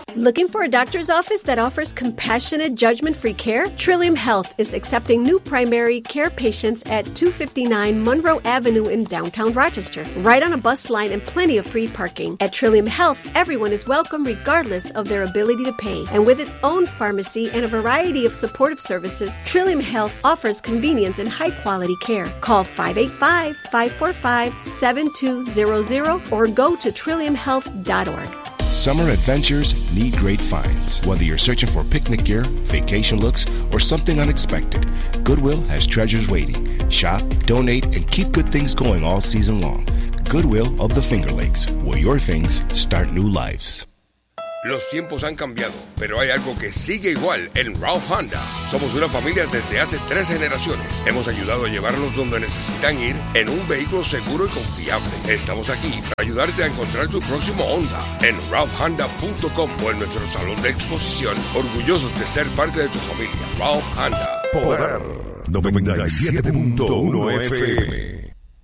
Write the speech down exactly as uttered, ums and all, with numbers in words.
Looking for a doctor's office that offers compassionate, judgment-free care? Trillium Health is accepting new primary care patients at two fifty-nine Monroe Avenue in downtown Rochester, right on a bus line and plenty of free parking. At Trillium Health, everyone is welcome regardless of their ability to pay. And with its own pharmacy and a variety of supportive services, Trillium Health offers convenience and high-quality care. Call five eight five, five four five, seven two zero zero or go to trillium health dot org. Summer adventures need great finds. Whether you're searching for picnic gear, vacation looks, or something unexpected, Goodwill has treasures waiting. Shop, donate, and keep good things going all season long. Goodwill of the Finger Lakes, where your things start new lives. Los tiempos han cambiado, pero hay algo que sigue igual en Ralph Honda. Somos una familia desde hace tres generaciones. Hemos ayudado a llevarlos donde necesitan ir en un vehículo seguro y confiable. Estamos aquí para ayudarte a encontrar tu próximo Honda en ralph honda punto com o en nuestro salón de exposición. Orgullosos de ser parte de tu familia. Ralph Honda. Poder noventa y siete punto uno F M.